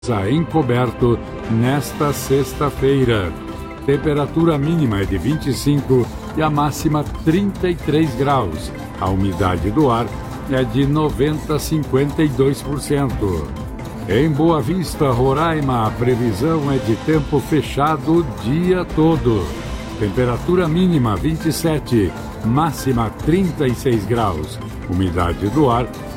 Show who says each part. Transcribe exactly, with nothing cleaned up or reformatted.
Speaker 1: encoberto nesta sexta-feira. Temperatura mínima é de vinte e cinco e a máxima trinta e três graus. A umidade do ar é de noventa a cinquenta e dois por cento. Em Boa Vista, Roraima, a previsão é de tempo fechado o dia todo. Temperatura mínima vinte e sete, máxima trinta e seis graus. Umidade do ar